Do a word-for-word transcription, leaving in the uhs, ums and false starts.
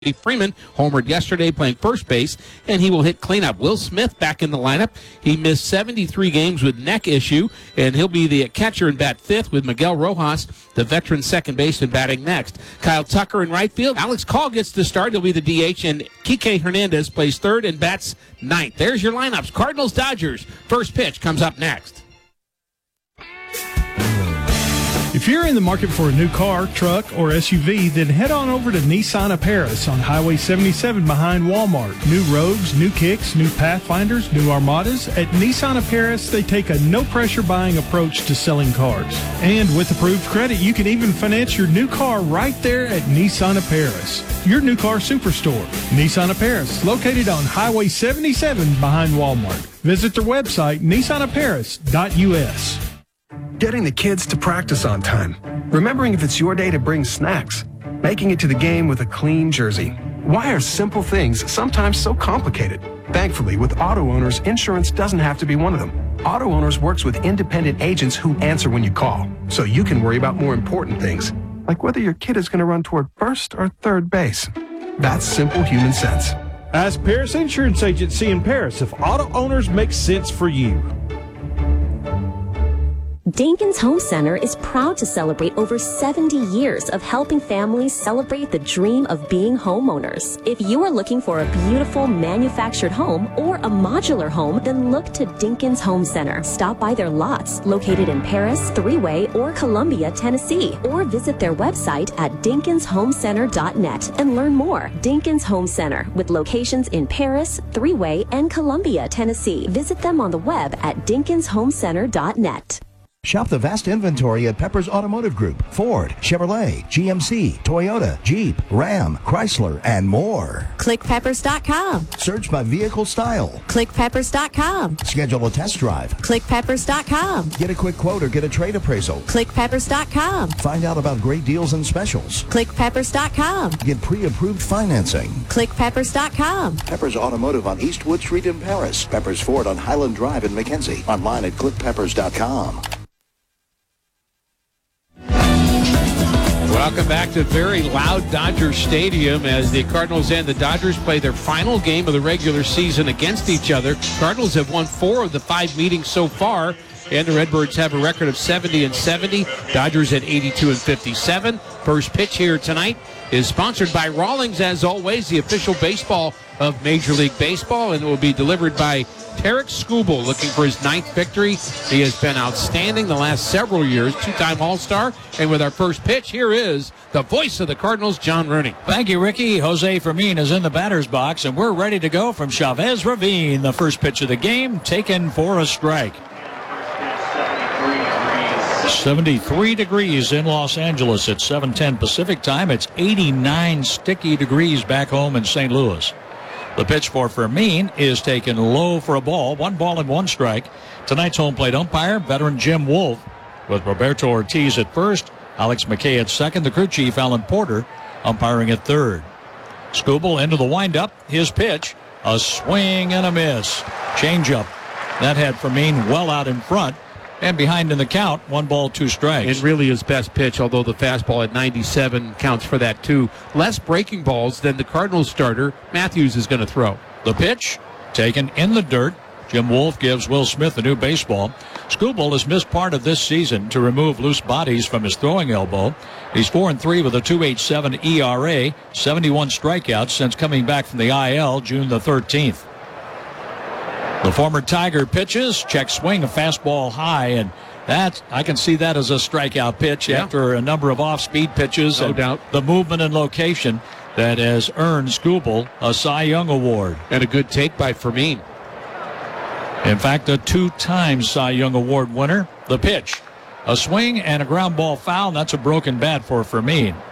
Freeman homered yesterday playing first base, and he will hit cleanup. Will Smith back in the lineup. He missed seventy-three games with neck issue, and he'll be the catcher and bat fifth with Miguel Rojas, the veteran second baseman, batting next. Kyle Tucker in right field. Alex Call gets the start. He'll be the D H, and Kike Hernandez plays third and bats ninth. There's your lineups. Cardinals, Dodgers. First pitch comes up next. If you're in the market for a new car, truck, or S U V, then head on over to Nissan of Paris on Highway seventy-seven behind Walmart. New Rogues, new Kicks, new Pathfinders, new Armadas. At Nissan of Paris, they take a no-pressure buying approach to selling cars. And with approved credit, you can even finance your new car right there at Nissan of Paris, your new car superstore. Nissan of Paris, located on Highway seventy-seven behind Walmart. Visit their website, nissan of paris dot u s. Getting the kids to practice on time. Remembering if it's your day to bring snacks. Making it to the game with a clean jersey. Why are simple things sometimes so complicated? Thankfully, with Auto Owners, insurance doesn't have to be one of them. Auto Owners works with independent agents who answer when you call, so you can worry about more important things, like whether your kid is going to run toward first or third base. That's simple human sense. Ask Paris Insurance Agency in Paris if Auto Owners makes sense for you. Dinkins Home Center is proud to celebrate over seventy years of helping families celebrate the dream of being homeowners. If you are looking for a beautiful manufactured home or a modular home, then look to Dinkins Home Center. Stop by their lots located in Paris, Three-Way, or Columbia, Tennessee, or visit their website at dinkins home center dot net and learn more. Dinkins Home Center, with locations in Paris, Three-Way, and Columbia, Tennessee. Visit them on the web at dinkins home center dot net. Shop the vast inventory at Pepper's Automotive Group. Ford, Chevrolet, G M C, Toyota, Jeep, Ram, Chrysler, and more. click peppers dot com. Search by vehicle style. click peppers dot com. Schedule a test drive. click peppers dot com. Get a quick quote or get a trade appraisal. click peppers dot com. Find out about great deals and specials. click peppers dot com. Get pre-approved financing. click peppers dot com. Peppers Automotive on Eastwood Street in Paris. Peppers Ford on Highland Drive in McKenzie. Online at click peppers dot com. Welcome back to very loud Dodger Stadium as the Cardinals and the Dodgers play their final game of the regular season against each other. Cardinals have won four of the five meetings so far, and the Redbirds have a record of seventy and seventy. Dodgers at eighty-two and fifty-seven. First pitch here tonight is sponsored by Rawlings, as always, the official baseball of Major League Baseball, and it will be delivered by Tarek Skubal, looking for his ninth victory. He has been outstanding the last several years, two-time All-Star. And with our first pitch, here is the voice of the Cardinals, John Rooney. Thank you, Ricky. Jose Fermin is in the batter's box, and we're ready to go from Chavez Ravine. The first pitch of the game, taken for a strike. seventy-three degrees in Los Angeles at seven ten Pacific time. It's eighty-nine sticky degrees back home in Saint Louis. The pitch for Fermin is taken low for a ball. One ball and one strike. Tonight's home plate umpire, veteran Jim Wolf, with Roberto Ortiz at first, Alex McKay at second, the crew chief Alan Porter umpiring at third. Skubal into the windup. His pitch, a swing and a miss. Changeup. That had Fermin well out in front. And behind in the count, one ball, two strikes. And really his best pitch, although the fastball at ninety-seven counts for that too. Less breaking balls than the Cardinals starter Matthews is going to throw. The pitch taken in the dirt. Jim Wolf gives Will Smith a new baseball. Skubal has missed part of this season to remove loose bodies from his throwing elbow. He's four and three with a two point eight seven E R A, seventy-one strikeouts since coming back from the I L June the thirteenth. The former Tiger pitches, check swing, a fastball high, and that I can see that as a strikeout pitch yeah. after a number of off-speed pitches. No and doubt. The movement and location that has earned Skubal a Cy Young Award. And a good take by Fermin. In fact, a two-time Cy Young Award winner. The pitch, a swing and a ground ball foul, and that's a broken bat for Fermin.